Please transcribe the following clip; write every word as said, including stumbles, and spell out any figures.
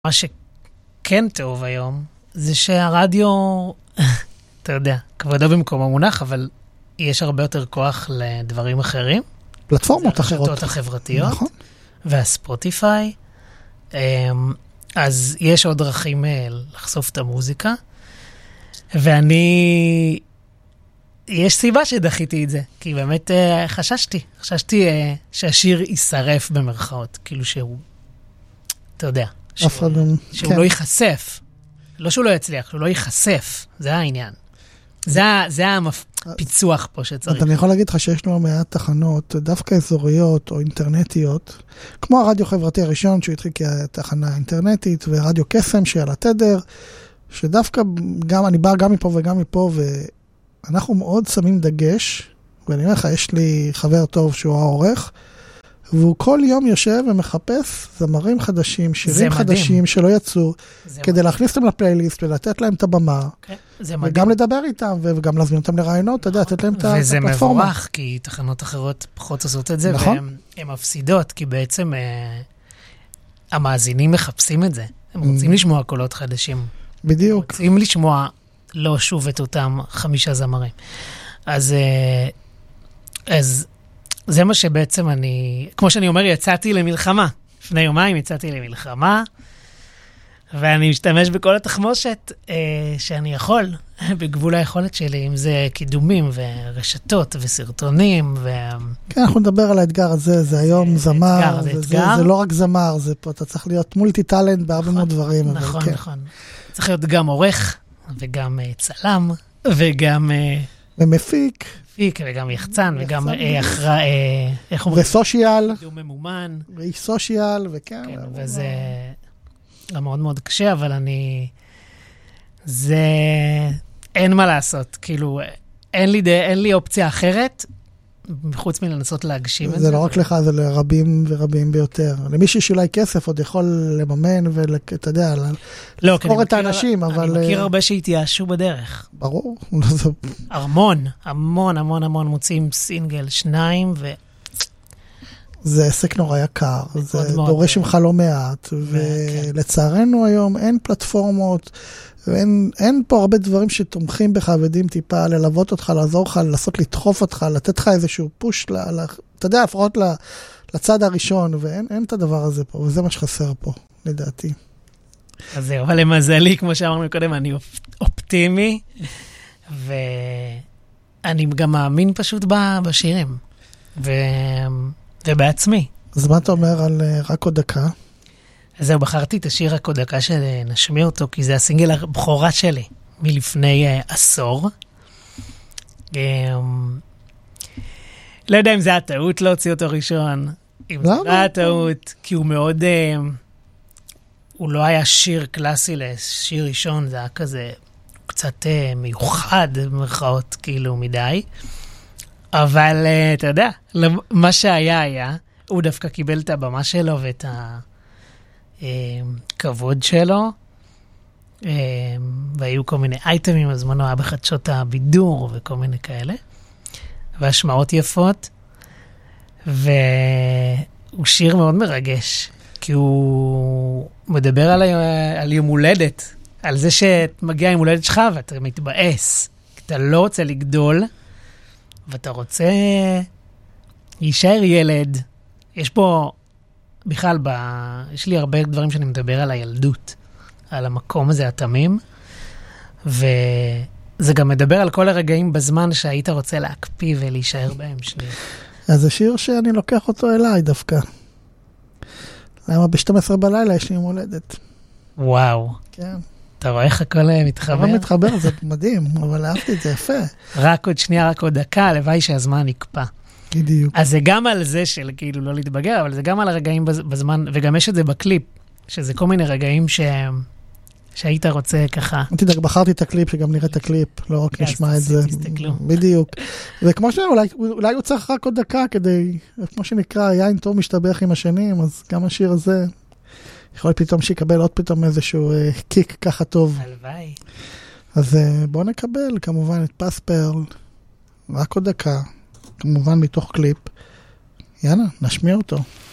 מה שכן טוב היום, זה שהרדיו, אתה יודע, כבודו במקום המונח, אבל יש הרבה יותר כוח לדברים אחרים. פלטפורמות אחרות. הרשתות החברתיות. נכון. והספוטיפיי. אז יש עוד דרכים לחשוף את המוזיקה. ואני... יש סיבה שדחיתי את זה, כי באמת חששתי. חששתי שהשיר יישרף במרכאות. כאילו שהוא... אתה יודע. שהוא, שהוא כן. לא ייחשף. לא שהוא לא יצליח, שהוא לא ייחשף. זה העניין. זה, זה הפיצוח פה שצריך. אני יכול להגיד לך שיש לנו מעט תחנות, דווקא אזוריות או אינטרנטיות, כמו הרדיו חברתי הראשון, שהוא התחיל כתחנה אינטרנטית, ורדיו קסם שעל התדר, שדווקא גם, אני בא גם מפה וגם מפה, ואנחנו מאוד שמים דגש, ואני אומר לך, יש לי חבר טוב שהוא העורך, והוא כל יום יושב ומחפש זמרים חדשים, שירים חדשים שלא יצאו, כדי מדהים. להכניס אותם לפלייליסט ולתת להם את הבמה, okay. וגם לדבר איתם, וגם להזמין אותם לרעיונות, אתה יודע, לתת להם את הפלטפורמה. וזה מבורך, כי תחנות אחרות פחות עושות את זה, נכון? והן מפסידות, כי בעצם אה, המאזינים מחפשים את זה. הם רוצים mm. לשמוע קולות חדשים. בדיוק. רוצים לשמוע לא שוב את אותם חמישה זמרים. אז... אה, אז זה מה שבעצם אני, כמו שאני אומר, יצאתי למלחמה. לפני יומיים יצאתי למלחמה, ואני משתמש בכל התחמושת אה, שאני יכול, בגבול היכולת שלי, אם זה קידומים ורשתות וסרטונים. ו... כן, אנחנו נדבר על האתגר הזה, זה היום זה זמר, אתגר, זה, זה, אתגר. זה, זה לא רק זמר, זה פה, אתה צריך להיות מולטי טלנט בהרבה נכון, מאוד דברים. נכון, כן. נכון. צריך להיות גם עורך, וגם אה, צלם, וגם... אה, ומפיק. מפיק, וגם יחצן, וגם אחראי, איך אומרים? וסושיאל. קידום ממומן. ואיש סושיאל, וכן. כן, וזה גם מאוד מאוד קשה, אבל אני... זה... אין מה לעשות, כאילו, אין לי, אין לי אופציה אחרת, מחוץ מלנסות להגשים את זה. זה לא רק לך, זה לרבים ורבים ביותר. למישהו שאולי כסף עוד יכול לממן, ואתה יודע, לזכור את האנשים, אבל... אני מכיר הרבה שהתייאשו בדרך. ברור. המון, המון, המון, המון מוצאים סינגל, שניים, ו... זה עסק נורא יקר, זה דורש ממך לא מעט, ולצערנו היום אין פלטפורמות, ואין פה הרבה דברים שתומכים בך ויודעים טיפה ללוות אותך, לעזור לך, לנסות לדחוף אותך, לתת לך איזשהו פוש, אתה יודע, לפחות לצד הראשון, ואין את הדבר הזה פה, וזה מה שחסר פה, לדעתי. אז זהו, אבל למזלי, כמו שאמרנו קודם, אני אופטימי, ואני גם מאמין פשוט בשירים, ו... ובעצמי. אז מה אתה אומר על רק עוד דקה? אז זהו, בחרתי את השיר רק עוד דקה שנשמיע אותו, כי זה הסינגל הבכורה שלי מלפני uh, עשור. Um, לא יודע אם זה היה טעות להוציא אותו ראשון. אם זה היה טעות, כי הוא מאוד... Uh, הוא לא היה שיר קלאסי לשיר ראשון, זה היה כזה קצת uh, מיוחד, במרכאות, כאילו, מדי. אבל uh, אתה יודע, מה שהיה היה, הוא דווקא קיבל את הבמה שלו ואת הכבוד שלו, והיו כל מיני אייטמים, אז מנו היה בחדשות הבידור וכל מיני כאלה, והשמעות יפות, והוא שיר מאוד מרגש, כי הוא מדבר על, על יום הולדת, על זה שמגיע יום הולדת שלך ואתה מתבאס, אתה לא רוצה לגדול, ואתה רוצה להישאר ילד. יש פה, בכלל, ב... יש לי הרבה דברים שאני מדבר על הילדות, על המקום הזה, התמים, וזה גם מדבר על כל הרגעים בזמן שהיית רוצה להקפיא ולהישאר בהם שני. אז זה שיר שאני לוקח אותו אליי דווקא. למה ב-שתים עשרה בלילה יש לי יום הולדת. וואו. כן. אתה רואה איך הכל מתחבר? הכל מתחבר, זה מדהים, אבל אהבתי את זה יפה. רק עוד שנייה, רק עוד דקה, לוואי שהזמן נקפא. בדיוק. אז זה גם על זה של כאילו לא להתבגר, אבל זה גם על הרגעים בזמן, וגם יש את זה בקליפ, שזה כל מיני רגעים ש... שהיית רוצה ככה. תדאג, בחרתי את הקליפ, שגם נראה את הקליפ, לא רק נשמע את זה. תסתכלו. בדיוק. וכמו שאולי, אולי הוא צריך רק עוד דקה כדי, כמו שנקרא, יין טוב משתבח עם השנים, אז גם השיר הזה... יכול פתאום שיקבל עוד פתאום איזשהו אה, קיק ככה טוב. הלוואי. אז אה, בואו נקבל כמובן את פספרל, רק עוד דקה, כמובן מתוך קליפ. יאללה, נשמיע אותו.